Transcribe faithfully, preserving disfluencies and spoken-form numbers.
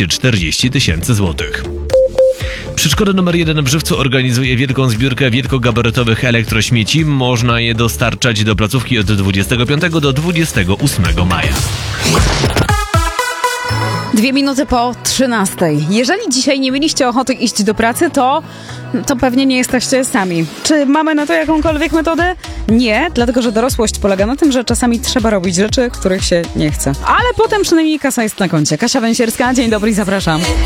dwieście czterdzieści tysięcy złotych. Przedszkole numer jeden w Żywcu organizuje wielką zbiórkę wielkogabarytowych elektrośmieci. Można je dostarczać do placówki od dwudziestego piątego do dwudziestego ósmego maja. Dwie minuty po trzynastej. Jeżeli dzisiaj nie mieliście ochoty iść do pracy, to, to pewnie nie jesteście sami. Czy mamy na to jakąkolwiek metodę? Nie, dlatego że dorosłość polega na tym, że czasami trzeba robić rzeczy, których się nie chce. Ale potem przynajmniej kasa jest na koncie. Kasia Węsierska, dzień dobry, zapraszam.